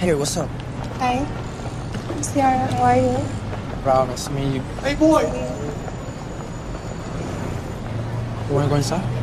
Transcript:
Hey, what's up? Hi, I'm Ciara. How are you? Proud, nice to meet you. Hey, boy! You wanna go inside?